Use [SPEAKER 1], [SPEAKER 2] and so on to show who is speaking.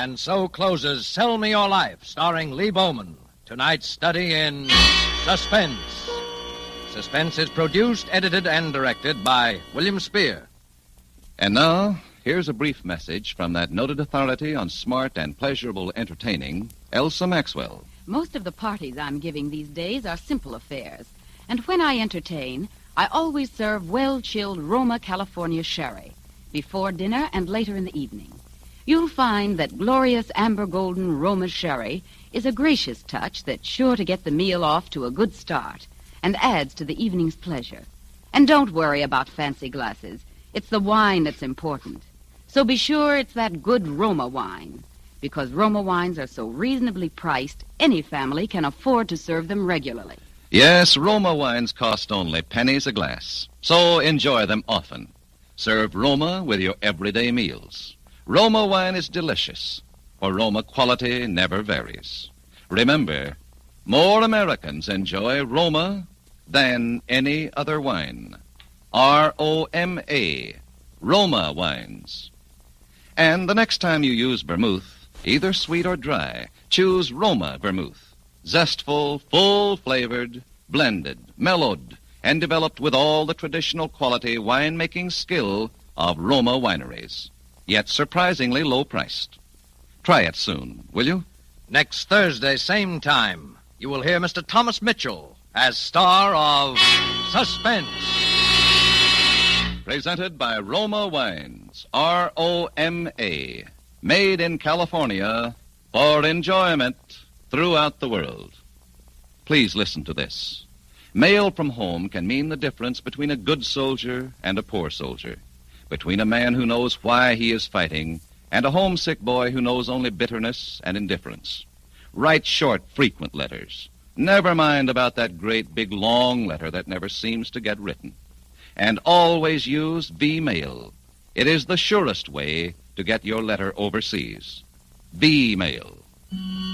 [SPEAKER 1] And so closes Sell Me Your Life, starring Lee Bowman. Tonight's study in suspense. Suspense is produced, edited, and directed by William Spear.
[SPEAKER 2] And now, here's a brief message from that noted authority on smart and pleasurable entertaining, Elsa Maxwell.
[SPEAKER 3] Most of the parties I'm giving these days are simple affairs. And when I entertain, I always serve well-chilled Roma California sherry before dinner and later in the evening. You'll find that glorious amber golden Roma sherry is a gracious touch that's sure to get the meal off to a good start and adds to the evening's pleasure. And don't worry about fancy glasses. It's the wine that's important. So be sure it's that good Roma wine. Because Roma wines are so reasonably priced, any family can afford to serve them regularly.
[SPEAKER 2] Yes, Roma wines cost only pennies a glass, so enjoy them often. Serve Roma with your everyday meals. Roma wine is delicious, for Roma quality never varies. Remember, more Americans enjoy Roma than any other wine. R-O-M-A, Roma wines. And the next time you use vermouth, either sweet or dry, choose Roma vermouth. Zestful, full-flavored, blended, mellowed, and developed with all the traditional quality winemaking skill of Roma wineries, yet surprisingly low-priced. Try it soon, will you?
[SPEAKER 1] Next Thursday, same time, you will hear Mr. Thomas Mitchell as star of Suspense.
[SPEAKER 2] Presented by Roma Wines, R-O-M-A, made in California for enjoyment throughout the world. Please listen to this. Mail from home can mean the difference between a good soldier and a poor soldier, between a man who knows why he is fighting and a homesick boy who knows only bitterness and indifference. Write short, frequent letters. Never mind about that great, big, long letter that never seems to get written. And always use V-mail. It is the surest way to get your letter overseas. V-mail.